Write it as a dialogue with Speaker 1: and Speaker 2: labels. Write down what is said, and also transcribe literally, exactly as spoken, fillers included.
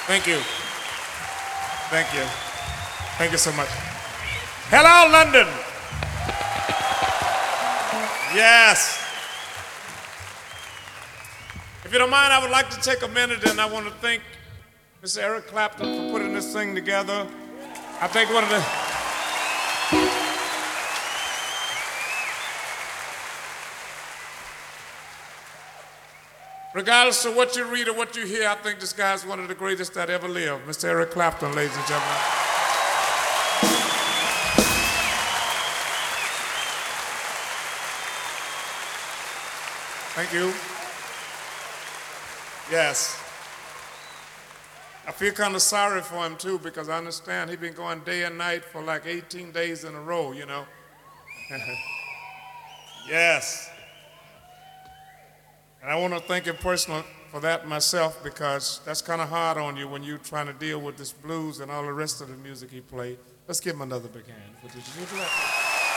Speaker 1: Thank you. Thank you. Thank you so much. Hello, London. Yes. If you don't mind, I would like to take a minute and I want to thank Mister Eric Clapton for putting this thing together. I think one of the regardless of what you read or what you hear, I think this guy's one of the greatest that ever lived. Mister Eric Clapton, ladies and gentlemen. Thank you. Yes. I feel kind of sorry for him too because I understand he's been going day and night for like eighteen days in a row, you know. Yes. And I want to thank him personally for that myself because that's kind of hard on you when you're trying to deal with this blues and all the rest of the music he played. Let's give him another big hand for this.